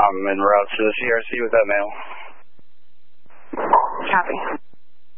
I'm en route to the CRC with that mail. Copy.